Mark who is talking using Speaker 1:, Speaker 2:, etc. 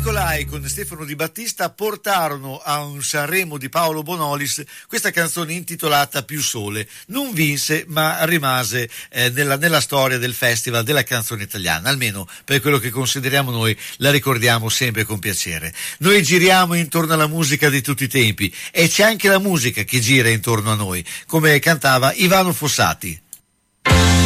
Speaker 1: Nicolai con Stefano Di Battista portarono a un Sanremo di Paolo Bonolis questa canzone intitolata Più Sole. Non vinse, ma rimase nella storia del Festival della canzone italiana, almeno per quello che consideriamo noi, la ricordiamo sempre con piacere. Noi giriamo intorno alla musica di tutti i tempi e c'è anche la musica che gira intorno a noi, come cantava Ivano Fossati.